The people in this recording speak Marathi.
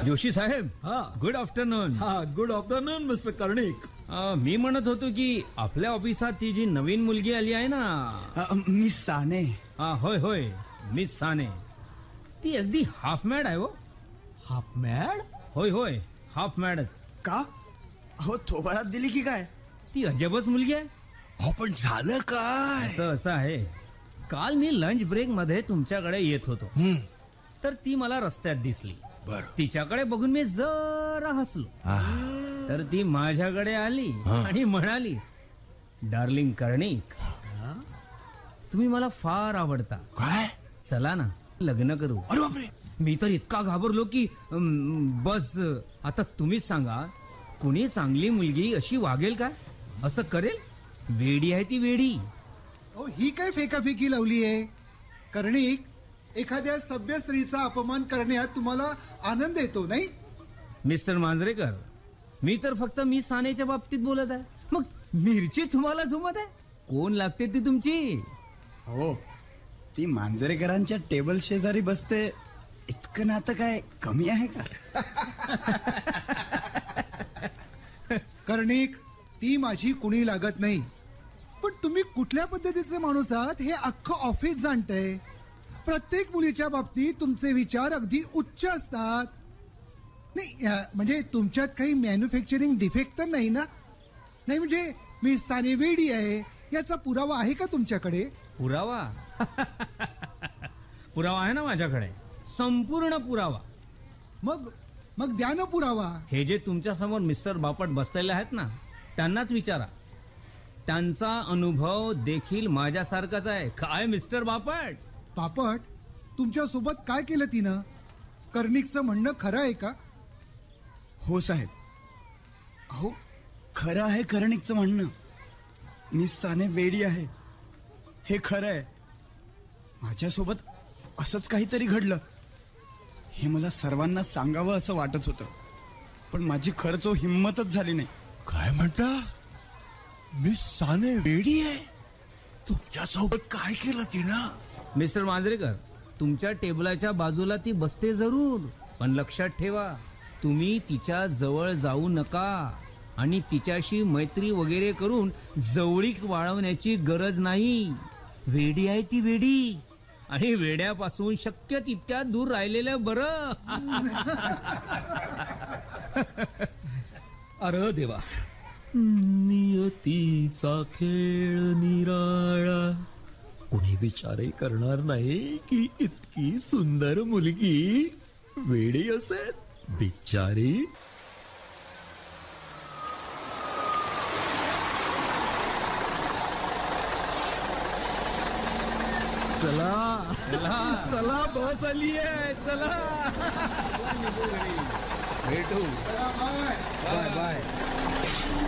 जोशी साहेब, हा. Good afternoon. हा, गुड आफ्टरनून मिस्टर कर्णिक. मी म्हणत होतो की आपल्या ऑफिसात ती जी नवीन मुलगी आली आहे ना. मी साने. होय होय, मिस साने. ती अगदी हाफ मॅड आहे हो. Half mad? होय होय, हाफ मॅडच. का हो, थोबाडात दिली की काय? ती अजबच मुलगी आहे. हो पण झालं काय? असं आहे, काल मी लंच ब्रेक मध्ये तुमच्याकडे येत होतो, तर ती मला रस्त्यात दिसली. बर. तिच्याकडे बघून मी जरा हसलो. तर ती माझ्याकडे आली आणि म्हणाली, डार्लिंग कर्णिक, तुम्ही मला फार आवडता. काय? चला ना लग्न करू. अरे बापरे. मी तर इतका घाबरलो की बस आता तुम्हीच सांगा, कुणी चांगली मुलगी अशी वागेल का? असं करेल? वेडी आहे ती, वेडी. ही काय फेकाफेकी लावली आहे? कर्णिक, एखाद्या सभ्य स्त्रीचा अपमान करण्यात तुम्हाला आनंद येतो नाही? मिस्टर मांजरेकर, मी तर फक्त मी सानेच्या बाबतीत बोलत आहे. मग मिरची तुम्हाला झुमत आहे? कोण लागते ती तुमची? हो, ती मांजरेकरांच्या टेबल शेजारी बसते, इतकं नातं काय कमी आहे का? कर्णिक, ती माझी कुणी लागत नाही. पण तुम्ही कुठल्या पद्धतीचे माणूस आहात हे अख्खं ऑफिस जाणतंय. प्रत्येक मुलीच्या बाबतीत तुमचे विचार अगदी उच्च असतात. नाही म्हणजे तुमच्यात काही मॅन्युफॅक्चरिंग डिफेक्ट तर नाही ना? नाही म्हणजे मी साने वेडी आहे याचा पुरावा आहे का तुमच्याकडे? पुरावा? पुरावा आहे ना माझ्याकडे, संपूर्ण पुरावा. मग मग द्या ना पुरावा. हे जे तुमच्या समोर मिस्टर बापट बसलेले आहेत ना, त्यांनाच विचारा. त्यांचा अनुभव देखील माझ्यासारखाच आहे. काय मिस्टर बापट? बापट, तुमच्या सोबत काय केलं तिनं? कर्णिकचं म्हणणं खरं आहे का? हो साहेब, हो खरं आहे कर्णिकचं म्हणणं. मिस साने वेडी आहे, हे खरं आहे. माझ्यासोबत असंच काहीतरी घडलं, हे मला सर्वांना सांगावं असं वाटत होतं, पण माझी खरंच हिंमतच झाली नाही. काय म्हणता? मिस साने वेडी आहे? तुमच्या सोबत काय केलं तिनं? मिस्टर मांजरेकर, तुमच्या टेबलाच्या बाजूला ती बसते जरूर, पण लक्षात ठेवा, तुम्ही तिच्या जवळ जाऊ नका आणि तिच्याशी मैत्री वगैरे करून जवळीक वाढवण्याची गरज नाही. वेडी आहे ती, वेडी. आणि वेड्यापासून शक्य तितक्या दूर राहिलेलं बरं. अरे देवा, नियतीचा खेळ निराळा. कोणी विचारही करणार नाही की इतकी सुंदर मुलगी वेडी असेल. बिचारी. चला चला, बस आली आहे. चला भेटू. Bye bye.